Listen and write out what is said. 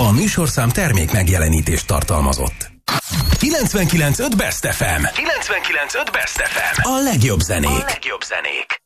A műsorszám termék megjelenítést tartalmazott. 99.5 Best FM. 99.5 Best FM. A legjobb zenék.